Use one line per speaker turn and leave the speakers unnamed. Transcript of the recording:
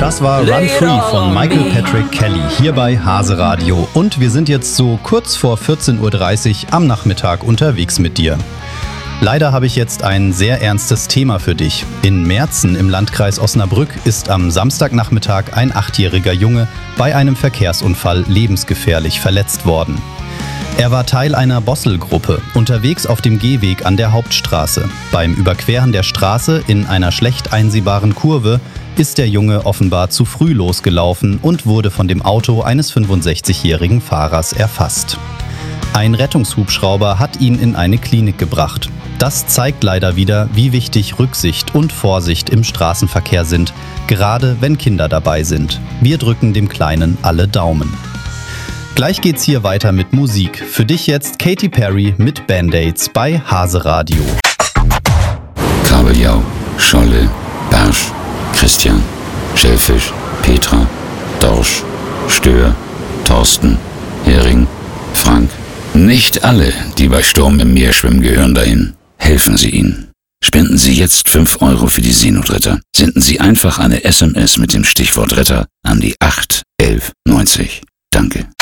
Das war Run Free von Michael Patrick Kelly hier bei Hase Radio. Und wir sind jetzt so kurz vor 14:30 Uhr am Nachmittag unterwegs mit dir. Leider habe ich jetzt ein sehr ernstes Thema für dich. In Merzen im Landkreis Osnabrück ist am Samstagnachmittag ein 8-jähriger Junge bei einem Verkehrsunfall lebensgefährlich verletzt worden. Er war Teil einer Bossel-Gruppe, unterwegs auf dem Gehweg an der Hauptstraße. Beim Überqueren der Straße in einer schlecht einsehbaren Kurve ist der Junge offenbar zu früh losgelaufen und wurde von dem Auto eines 65-jährigen Fahrers erfasst. Ein Rettungshubschrauber hat ihn in eine Klinik gebracht. Das zeigt leider wieder, wie wichtig Rücksicht und Vorsicht im Straßenverkehr sind, gerade wenn Kinder dabei sind. Wir drücken dem Kleinen alle Daumen. Gleich geht's hier weiter mit Musik. Für dich jetzt Katy Perry mit Band-Aids bei Hase Radio.
Kabeljau, Scholle, Barsch, Christian, Schellfisch, Petra, Dorsch, Stör, Thorsten, Hering, Frank. Nicht alle, die bei Sturm im Meer schwimmen, gehören dahin. Helfen Sie ihnen. Spenden Sie jetzt 5 Euro für die Seenotretter. Senden Sie einfach eine SMS mit dem Stichwort Retter an die 81190. Danke.